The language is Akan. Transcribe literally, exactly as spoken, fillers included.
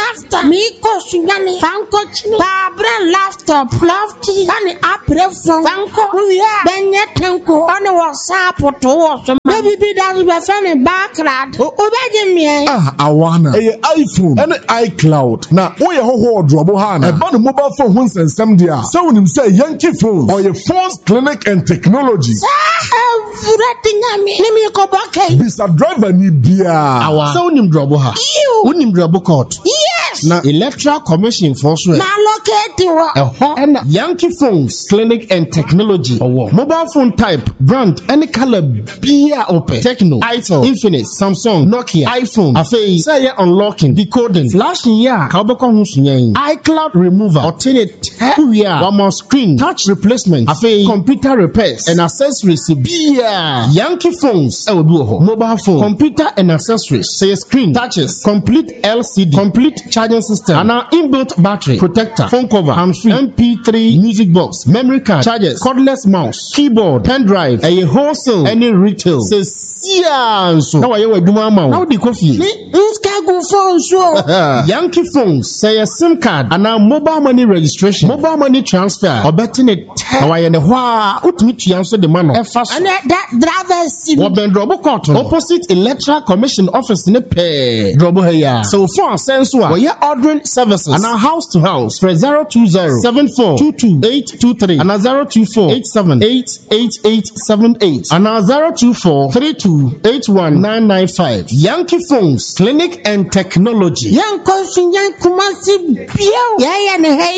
laughter. Me kosunyani. Fanko chini. Babre laptop. Lofty. Bani apre phone. Fanko. Uya. Benye tenko. Oni WhatsApp to WhatsApp. Maybe be that we friend background. Obeje me. Ah, awana. Eye iPhone. Ene iCloud. Na oye ho ho drobo hana. E ba no mobile phone ho nsensem dia. Se wonim say Yankee Phones or your phones clinic and technology. Everything I mean. Let me go back. Bisa driver ni bia. Awa. Se wonim drobo ha. Wonim drobo court. Yes. Na Electoral Commission for sure. Na locate wa. Eho. And Yankee Phones clinic and technology. Owo. Mobile phone type, brand, any color bia open. Techno, Itel, Infinix, Samsung, Nokia, iPhone. Afei, say unlocking, decoding, flashing ya. Kaboko hunsunyen. iCloud remover. Alternate. Kuya. One more screen. Touch replacement. Afei, computer repairs and accessories. Bia. Yankee Phones. Ewo duo. Mobile phone, computer and accessories. Say screen, touches, complete L C D, complete charging system, and our inbuilt battery, protector, phone cover, hands-free, M P three, music box, memory card, chargers, cordless mouse, keyboard, pen drive, a wholesale, any retail. Says yeah, so now I will do my mouth. Now the coffee. Go phone so. Yankee Phones say a SIM card and our mobile money registration, mobile money transfer, or betting it. Now I know why. Ultimate answer the man. And that drivers. What ben Drobo Cotton opposite Electoral Commission office in a pay. Drobo here. So for sense we are ordering services and our house to house for zero two zero seven four two two eight two three and our zero two four eight seven eight eight eight seven eight and our zero two four three two eight one nine nine five. Yankee Phones clinic and technology. Young Kosun Yan Kumasi Bio. Yeah, yeah,